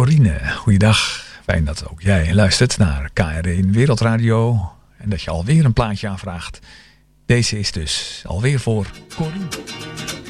Corine, goeiedag. Fijn dat ook jij luistert naar KRN Wereldradio. En dat je alweer een plaatje aanvraagt. Deze is dus alweer voor Corine.